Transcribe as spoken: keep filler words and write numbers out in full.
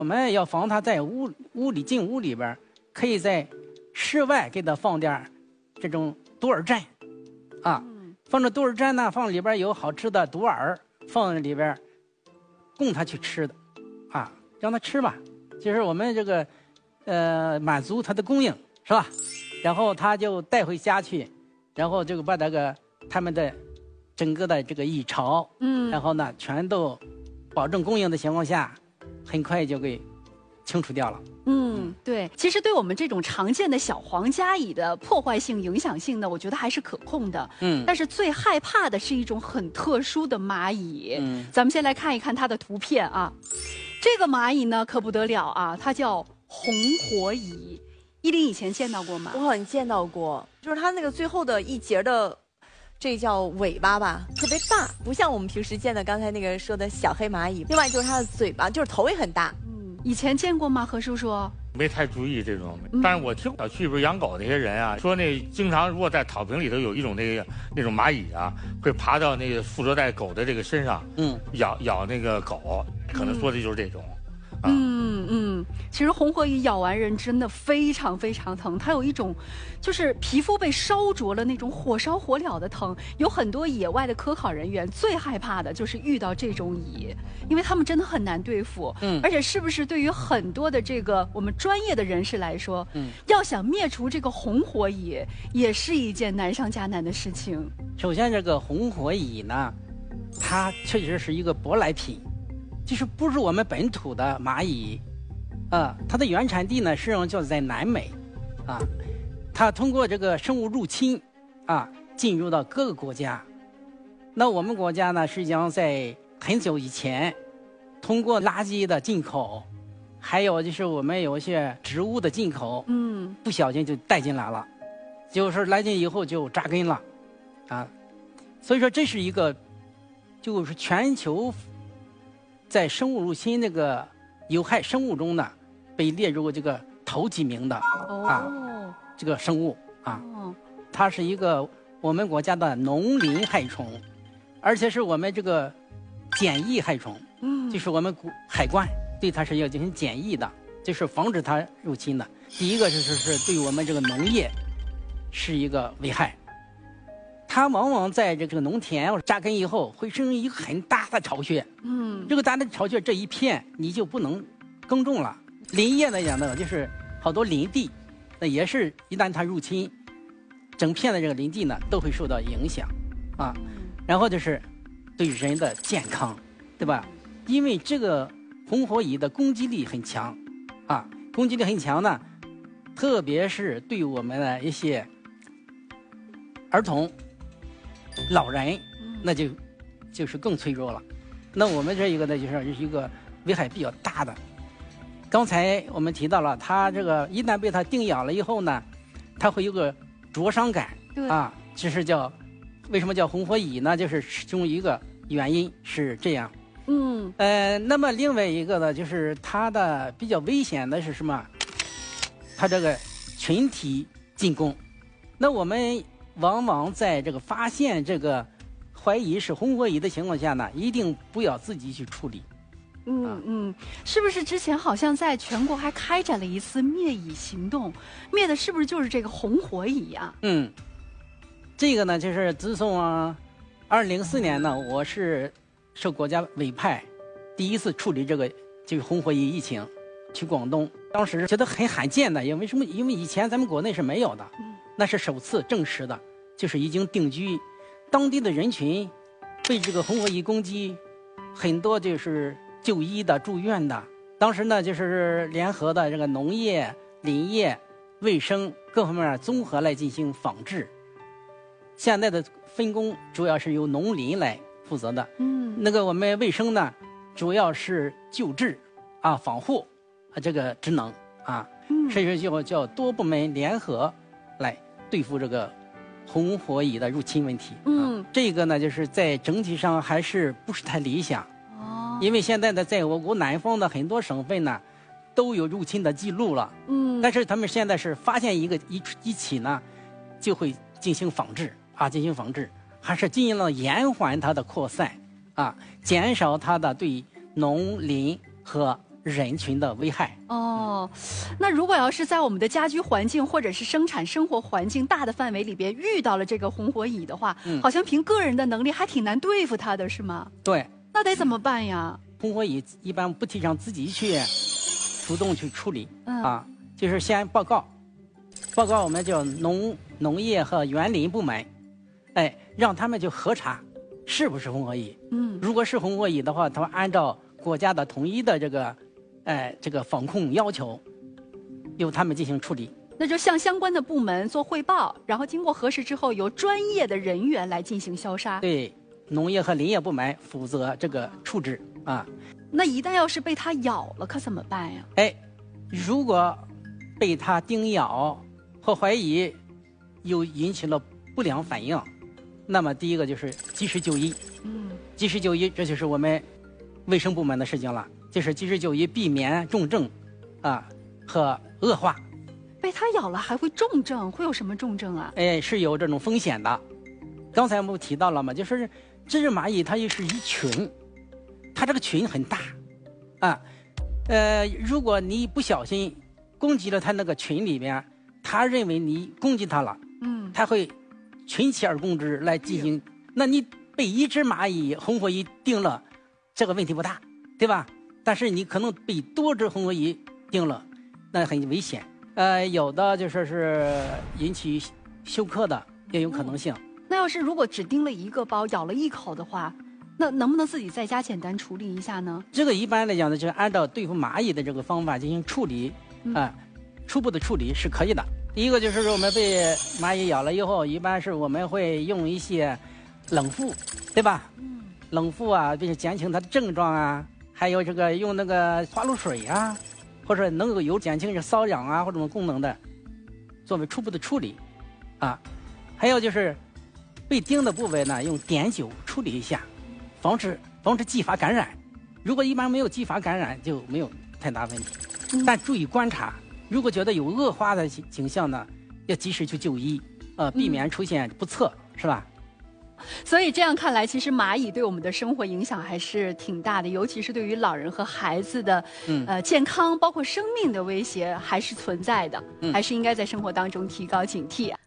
我们要防它在屋屋里进屋里边，可以在室外给它放点这种毒饵站，啊，放着毒饵站呢，放里边有好吃的毒饵，放在里边，供它去吃的，啊，让它吃吧，就是我们这个，呃，满足它的供应，是吧？然后它就带回家去，然后就把那个他们的整个的这个蚁巢，嗯，然后呢，全都保证供应的情况下，很快就给清除掉了。 嗯，对，其实对我们这种常见的小黄家蚁的破坏性、影响性呢，我觉得还是可控的。嗯，但是最害怕的是一种很特殊的蚂蚁。嗯，咱们先来看一看它的图片啊。这个蚂蚁呢，可不得了啊，它叫红火蚁。依林以前见到过吗？ 我好像见到过，就是它那个最后的一节的，这叫尾巴吧，特别大，不像我们平时见的刚才那个说的小黑蚂蚁。另外就是它的嘴巴，就是头也很大。 嗯，以前见过吗？何叔叔？ 没太注意这种，但是我听小区里边养狗那些人啊，说那经常如果在草坪里头有一种那个那种蚂蚁啊，会爬到那个附着在狗的这个身上，嗯，咬咬那个狗，可能说的就是这种。 啊、嗯嗯，其实红火蚁咬完人真的非常非常疼，它有一种就是皮肤被烧灼了那种火烧火燎的疼。有很多野外的科考人员最害怕的就是遇到这种蚁，因为他们真的很难对付。嗯，而且是不是对于很多的这个我们专业的人士来说，嗯，要想灭除这个红火蚁，也是一件难上加难的事情。 首先，这个红火蚁呢，它确实是一个舶来品。就是不是我们本土的蚂蚁，啊，它的原产地呢实际上就在南美，啊，它通过这个生物入侵，啊，进入到各个国家。那我们国家呢，实际上在很久以前，通过垃圾的进口，还有就是我们有一些植物的进口，嗯，不小心就带进来了，就是来进以后就扎根了，啊，所以说这是一个，就是全球。在生物入侵那个有害生物中呢，被列入这个头几名的、哦、啊，这个生物啊，哦、它是一个我们国家的农林害虫，而且是我们这个检疫害虫，嗯，就是我们海关对它是要进行检疫的，就是防止它入侵的。第一个就是是对我们这个农业是一个危害。它往往在这个农田扎根以后，会生成一个很大的巢穴。嗯，这个大的巢穴这一片你就不能耕种了。林业来讲呢，就是好多林地，那也是一旦它入侵，整片的这个林地呢都会受到影响，啊，然后就是对人的健康，对吧？因为这个红火蚁的攻击力很强，啊，攻击力很强呢，特别是对我们的一些儿童。老人，那就就是更脆弱了。那我们这一个呢，就是一个危害比较大的。刚才我们提到了，它这个一旦被它叮咬了以后呢，它会有个灼伤感，啊，这是叫为什么叫红火蚁呢？就是其中一个原因是这样。嗯，呃，那么另外一个呢，就是它的比较危险的是什么？它这个群体进攻。那我们。往往在这个发现这个怀疑是红火蚁的情况下呢，一定不要自己去处理。 嗯、啊、嗯，是不是之前好像在全国还开展了一次灭蚁行动？灭的是不是就是这个红火蚁呀、啊？ 嗯，这个呢，就是自从啊，二零零四年呢，我是受国家委派，第一次处理这个就是红火蚁疫情，去广东，当时觉得很罕见的，因为什么？因为以前咱们国内是没有的。嗯，那是首次证实的，就是已经定居，当地的人群被这个红火蚁攻击，很多就是就医的、住院的。当时呢，就是联合的这个农业、林业、卫生各方面综合来进行防治。现在的分工主要是由农林来负责的，嗯，那个我们卫生呢，主要是救治啊、防护啊这个职能啊，所以说叫叫多部门联合。来对付这个红火蚁的入侵问题。嗯，这个呢，就是在整体上还是不是太理想。哦，因为现在呢，在我国南方的很多省份呢，都有入侵的记录了。嗯，但是他们现在是发现一个一一起呢，就会进行防治啊，进行防治，还是尽量延缓它的扩散啊，减少它的对农林和人群的危害。 哦，那如果要是在我们的家居环境或者是生产生活环境大的范围里边遇到了这个红火蚁的话，嗯、好像凭个人的能力还挺难对付它的，是吗？ 对。 那得怎么办呀？ 红火蚁一般不提倡自己去主动去处理，嗯、啊，就是先报告，报告我们叫农农业和园林部门，哎，让他们就核查是不是红火蚁。嗯，如果是红火蚁的话，他们按照国家的统一的这个，哎，这个防控要求，由他们进行处理。 那就向相关的部门做汇报，然后经过核实之后，由专业的人员来进行消杀。 对。农业和林业部门负责这个处置啊。 那一旦要是被它咬了，可怎么办呀？ 哎，如果被它叮咬或怀疑又引起了不良反应，那么第一个就是及时就医。嗯，及时就医，这就是我们卫生部门的事情了，就是及时就医，避免重症啊和恶化。 被它咬了还会重症？会有什么重症啊？ 哎，是有这种风险的。刚才我们提到了嘛，就是这只蚂蚁它也是一群，它这个群很大，啊，呃，如果你不小心攻击了它那个群里边，它认为你攻击它了，嗯，它会群起而攻之来进行。那你被一只蚂蚁红火蚁叮了，这个问题不大，对吧？但是你可能被多只红火蚁叮了，那很危险。呃，有的就说是引起休克的也有可能性。 那要是如果只叮了一个包，咬了一口的话，那能不能自己在家简单处理一下呢？ 这个一般来讲呢，就是按照对付蚂蚁的这个方法进行处理，啊、呃，初步的处理是可以的。第一个就是说我们被蚂蚁咬了以后，一般是我们会用一些冷敷，对吧？嗯，冷敷啊，并且减轻它的症状啊，还有这个用那个花露水啊，或者能够有减轻这瘙痒啊或者什么功能的，作为初步的处理，啊，还有就是被叮的部位呢，用碘酒处理一下，防止防止继发感染。如果一般没有继发感染，就没有太大问题。嗯、但注意观察，如果觉得有恶化的景象呢，要及时去就医，呃，避免出现不测，嗯、是吧？ 所以这样看来，其实蚂蚁对我们的生活影响还是挺大的，尤其是对于老人和孩子的，嗯、呃健康，包括生命的威胁还是存在的，嗯、还是应该在生活当中提高警惕啊。